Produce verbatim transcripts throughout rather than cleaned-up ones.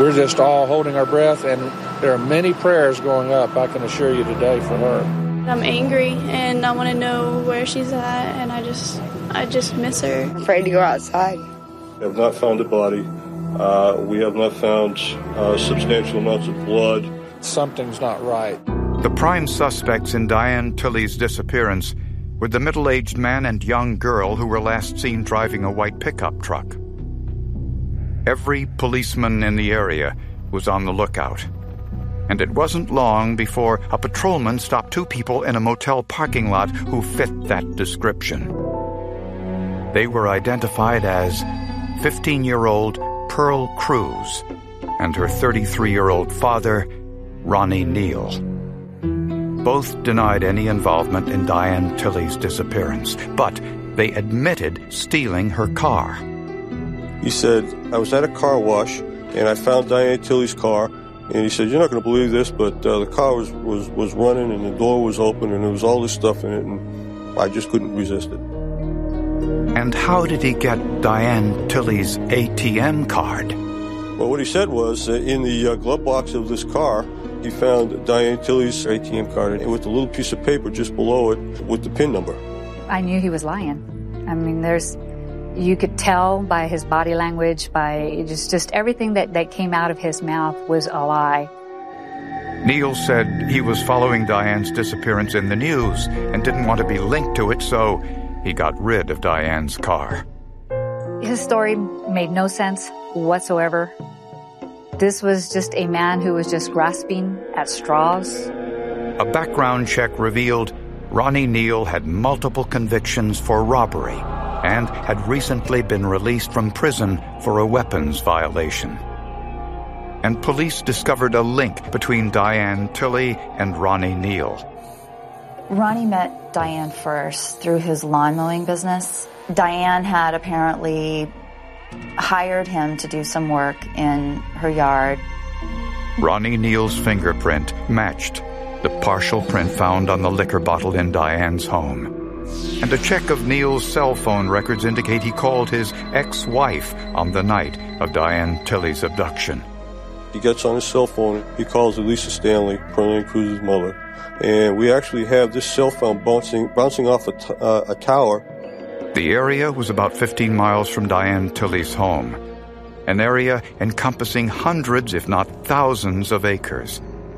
We're just all holding our breath, and there are many prayers going up, I can assure you today, for her. I'm angry, and I want to know where she's at, and I just, I just miss her. I'm afraid to go outside. We have not found a body. Uh, we have not found uh, substantial amounts of blood. Something's not right. The prime suspects in Diane Tilley's disappearance were the middle-aged man and young girl who were last seen driving a white pickup truck. Every policeman in the area was on the lookout, and it wasn't long before a patrolman stopped two people in a motel parking lot who fit that description. They were identified as fifteen-year-old Pearl Cruz and her thirty-three-year-old father, Ronnie Neal. Both denied any involvement in Diane Tilley's disappearance, but they admitted stealing her car. He said, I was at a car wash, and I found Diane Tilley's car, and he said, you're not going to believe this, but uh, the car was, was, was running, and the door was open, and there was all this stuff in it, and I just couldn't resist it. And how did he get Diane Tilley's A T M card? Well, what he said was, uh, in the uh, glove box of this car, he found Diane Tilley's A T M card, and with a little piece of paper just below it with the PIN number. I knew he was lying. I mean, there's... You could tell by his body language, by just, just everything that, that came out of his mouth was a lie. Neal said he was following Diane's disappearance in the news and didn't want to be linked to it, so he got rid of Diane's car. His story made no sense whatsoever. This was just a man who was just grasping at straws. A background check revealed Ronnie Neal had multiple convictions for robbery and had recently been released from prison for a weapons violation. And police discovered a link between Diane Tilley and Ronnie Neal. Ronnie met Diane first through his lawn mowing business. Diane had apparently hired him to do some work in her yard. Ronnie Neal's fingerprint matched the partial print found on the liquor bottle in Diane's home. And a check of Neal's cell phone records indicate he called his ex-wife on the night of Diane Tilley's abduction. He gets on his cell phone, he calls Elisa Stanley, Pearl Cruz's mother, and we actually have this cell phone bouncing, bouncing off a, t- uh, a tower. The area was about fifteen miles from Diane Tilley's home, an area encompassing hundreds, if not thousands, of acres.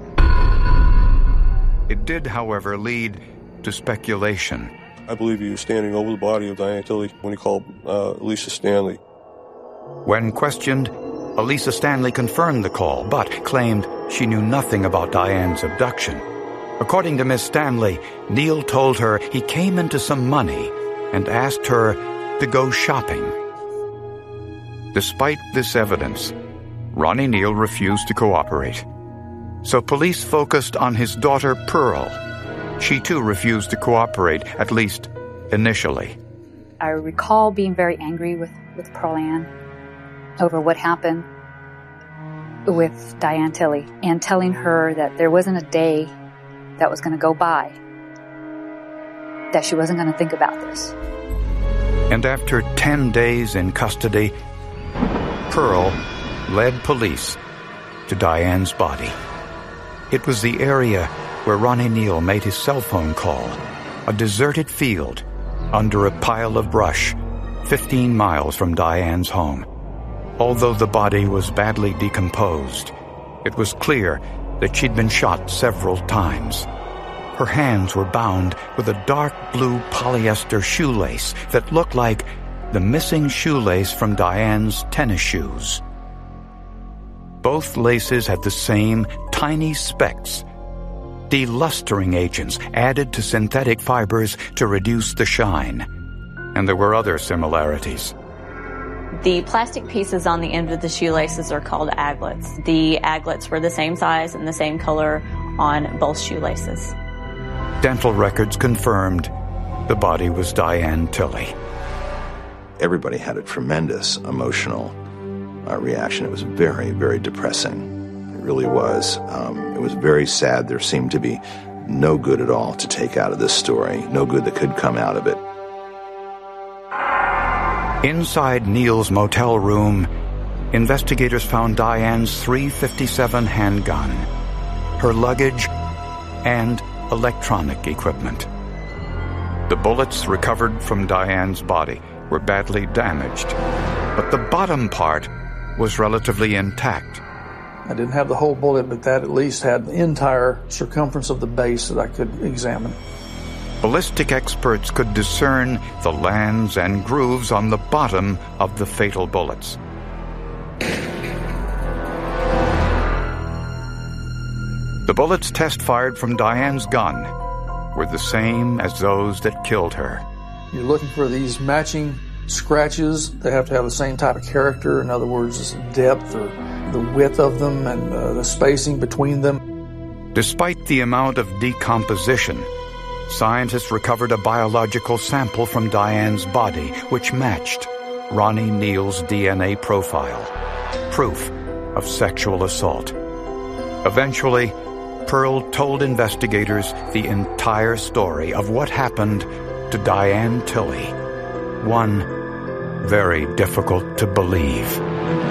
It did, however, lead to speculation. I believe he was standing over the body of Diane Tilley when he called uh, Elisa Stanley. When questioned, Elisa Stanley confirmed the call, but claimed she knew nothing about Diane's abduction. According to Miss Stanley, Neal told her he came into some money and asked her to go shopping. Despite this evidence, Ronnie Neal refused to cooperate. So police focused on his daughter, Pearl. She too refused to cooperate, at least initially. I recall being very angry with, with Pearl Ann over what happened with Diane Tilley and telling her that there wasn't a day that was going to go by that she wasn't going to think about this. And after ten days in custody, Pearl led police to Diane's body. It was the area where Ronnie Neal made his cell phone call, a deserted field under a pile of brush, fifteen miles from Diane's home. Although the body was badly decomposed, it was clear that she'd been shot several times. Her hands were bound with a dark blue polyester shoelace that looked like the missing shoelace from Diane's tennis shoes. Both laces had the same tiny specks, delustering agents added to synthetic fibers to reduce the shine. And there were other similarities. The plastic pieces on the end of the shoelaces are called aglets. The aglets were the same size and the same color on both shoelaces. Dental records confirmed the body was Diane Tilley. Everybody had a tremendous emotional uh, reaction. It was very, very depressing. It really was. Um, it was very sad. There seemed to be no good at all to take out of this story, no good that could come out of it. Inside Neal's motel room, investigators found Diane's three fifty-seven handgun, her luggage, and electronic equipment. The bullets recovered from Diane's body were badly damaged, but the bottom part was relatively intact. I didn't have the whole bullet, but that at least had the entire circumference of the base that I could examine. Ballistic experts could discern the lands and grooves on the bottom of the fatal bullets. The bullets test-fired from Diane's gun were the same as those that killed her. You're looking for these matching scratches. They have to have the same type of character. In other words, depth or the width of them and uh, the spacing between them. Despite the amount of decomposition, scientists recovered a biological sample from Diane's body which matched Ronnie Neal's D N A profile, proof of sexual assault. Eventually, Pearl told investigators the entire story of what happened to Diane Tilley, one very difficult to believe.